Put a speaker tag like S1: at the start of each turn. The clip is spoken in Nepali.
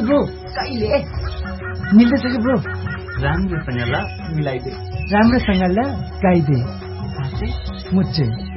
S1: ब्रो कहिले मिल्दैछ कि ब्रो
S2: राम्रोसँग ल मिलाइदे
S1: राम्रोसँग ल गाइदे
S2: साँच्चै
S1: मुझे